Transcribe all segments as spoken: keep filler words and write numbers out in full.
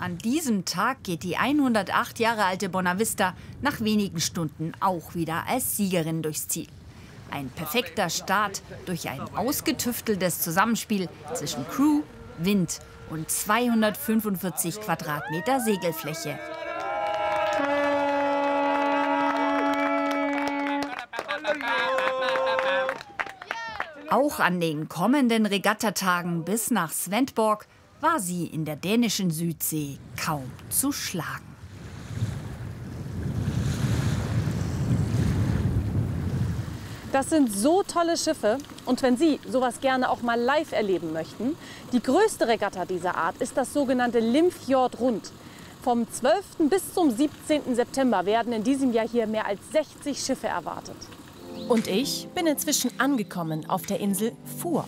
An diesem Tag geht die hundertacht Jahre alte Bonavista nach wenigen Stunden auch wieder als Siegerin durchs Ziel. Ein perfekter Start durch ein ausgetüfteltes Zusammenspiel zwischen Crew, Wind und zweihundertfünfundvierzig Quadratmeter Segelfläche. Auch an den kommenden Regattatagen bis nach Svendborg war sie in der dänischen Südsee kaum zu schlagen. Das sind so tolle Schiffe. Und wenn Sie sowas gerne auch mal live erleben möchten, die größte Regatta dieser Art ist das sogenannte Limfjord Rund. Vom zwölften bis zum siebzehnten September werden in diesem Jahr hier mehr als sechzig Schiffe erwartet. Und ich bin inzwischen angekommen auf der Insel Fur.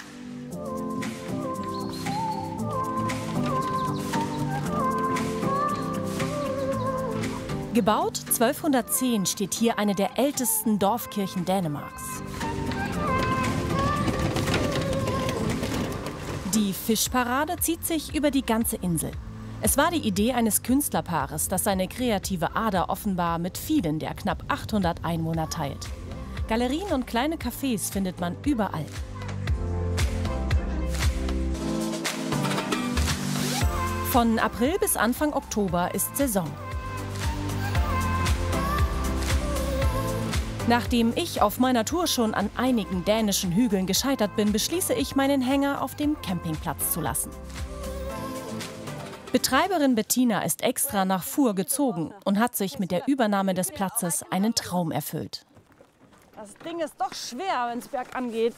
Gebaut zwölfhundertzehn steht hier eine der ältesten Dorfkirchen Dänemarks. Die Fischparade zieht sich über die ganze Insel. Es war die Idee eines Künstlerpaares, das seine kreative Ader offenbar mit vielen der knapp achthundert Einwohner teilt. Galerien und kleine Cafés findet man überall. Von April bis Anfang Oktober ist Saison. Nachdem ich auf meiner Tour schon an einigen dänischen Hügeln gescheitert bin, beschließe ich, meinen Hänger auf dem Campingplatz zu lassen. Betreiberin Bettina ist extra nach Fur gezogen und hat sich mit der Übernahme des Platzes einen Traum erfüllt. Das Ding ist doch schwer, wenn es bergan geht.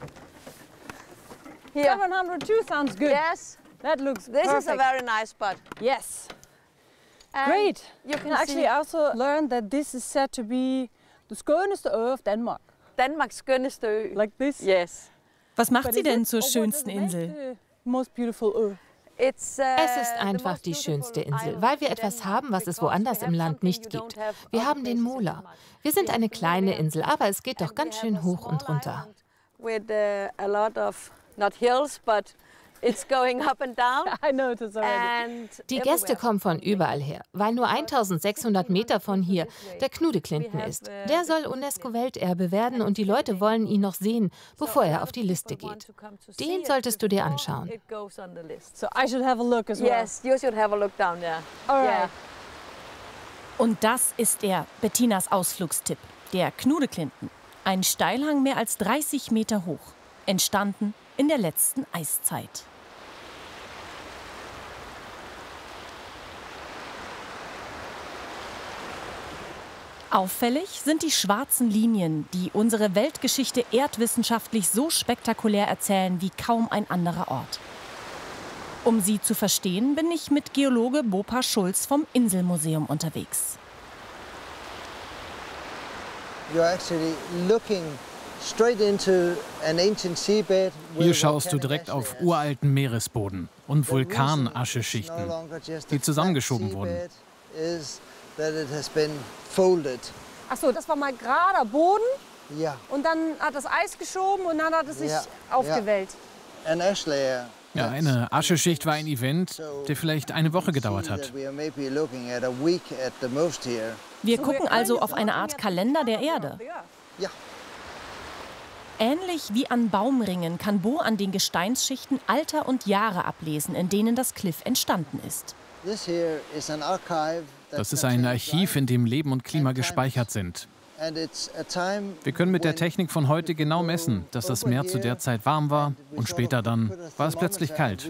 seven hundred two sounds good. Yes. That looks This perfect. is a very nice spot. Yes. And Great. You can actually see also learned that this is said to be the skønneste ø of Denmark. Danmarks skønneste ø. Like this. Yes. Was macht But sie is denn it- zur or what schönsten does make Insel? the Most beautiful ø. It's, uh, Es ist the einfach most die beautiful schönste Insel, island weil wir in etwas Denmark, haben, was es because woanders we im have Land something nicht you don't gibt. have Wir other haben den places in Mola. Denmark. Wir sind eine kleine Insel, aber es geht doch And ganz we schön have a hoch und small runter. island with uh, a lot of, not hills, but it's going up and down. I noticed already. And Die Gäste everywhere. kommen von überall her, weil nur eintausendsechshundert Meter von hier der Knude-Clinton ist. Der soll UNESCO-Welterbe werden und die Leute wollen ihn noch sehen, bevor er auf die Liste geht. Den solltest du dir anschauen. It goes on the list. So I should have a look as well. Yes, you should have a look down there. All right. Yeah. Und das ist er, Bettinas Ausflugstipp, der Knude-Clinton. Ein Steilhang mehr als dreißig Meter hoch, entstanden in der letzten Eiszeit. Auffällig sind die schwarzen Linien, die unsere Weltgeschichte erdwissenschaftlich so spektakulär erzählen wie kaum ein anderer Ort. Um sie zu verstehen, bin ich mit Geologe Bopa Schulz vom Inselmuseum unterwegs. Hier schaust du direkt auf uralten Meeresboden und Vulkanascheschichten, die zusammengeschoben wurden. Ach so, das war mal gerader Boden Ja. und dann hat das Eis geschoben und dann hat es sich Ja, aufgewellt. An ash layer. Ja, eine Ascheschicht war ein Event, der vielleicht eine Woche gedauert hat. Wir gucken also auf eine Art Kalender der Erde. Ja. Ähnlich wie an Baumringen kann Bo an den Gesteinsschichten Alter und Jahre ablesen, in denen das Kliff entstanden ist. Das ist ein Archiv, in dem Leben und Klima gespeichert sind. Wir können mit der Technik von heute genau messen, dass das Meer zu der Zeit warm war und später dann war es plötzlich kalt.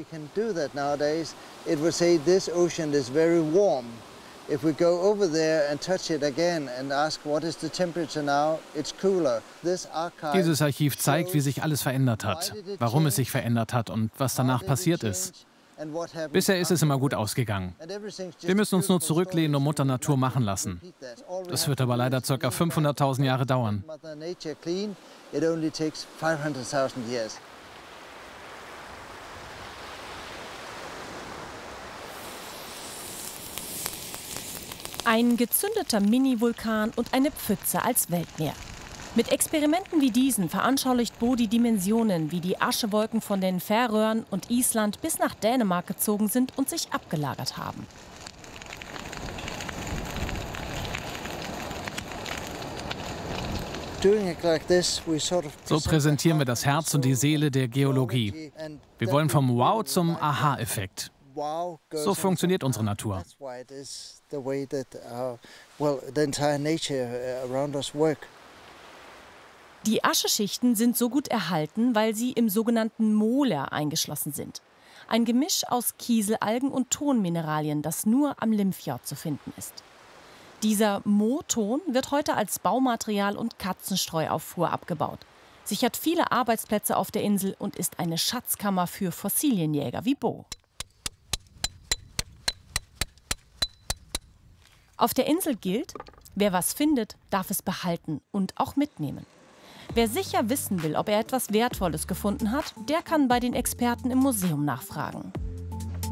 Dieses Archiv zeigt, wie sich alles verändert hat, warum es sich verändert hat und was danach passiert ist. Bisher ist es immer gut ausgegangen. Wir müssen uns nur zurücklehnen und Mutter Natur machen lassen. Das wird aber leider ca. fünfhunderttausend Jahre dauern. Ein gezündeter Mini-Vulkan und eine Pfütze als Weltmeer. Mit Experimenten wie diesen veranschaulicht Bo die Dimensionen, wie die Aschewolken von den Färöern und Island bis nach Dänemark gezogen sind und sich abgelagert haben. So präsentieren wir das Herz und die Seele der Geologie. Wir wollen vom Wow zum Aha-Effekt. So funktioniert unsere Natur. Die Ascheschichten sind so gut erhalten, weil sie im sogenannten Moler eingeschlossen sind. Ein Gemisch aus Kieselalgen und Tonmineralien, das nur am Limfjord zu finden ist. Dieser Mo-Ton wird heute als Baumaterial und Katzenstreuauffuhr abgebaut, sichert viele Arbeitsplätze auf der Insel und ist eine Schatzkammer für Fossilienjäger wie Bo. Auf der Insel gilt, wer was findet, darf es behalten und auch mitnehmen. Wer sicher wissen will, ob er etwas Wertvolles gefunden hat, der kann bei den Experten im Museum nachfragen.